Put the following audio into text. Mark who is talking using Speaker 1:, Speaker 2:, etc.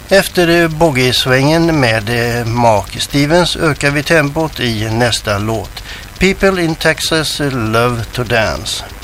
Speaker 1: Efter boogie-svängen med Mark Stevens ökar vi tempot i nästa låt. People in Texas Love to Dance.